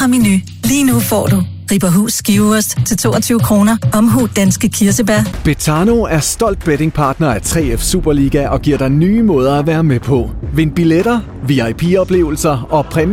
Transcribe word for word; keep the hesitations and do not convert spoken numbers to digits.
fra Menu. Lige nu får du ribberhus skiveost til toogtyve kroner, omhu danske kirsebær. Betano er stolt bettingpartner af tre F Superliga og giver dig nye måder at være med på. Vind billetter, V I P-oplevelser og præmie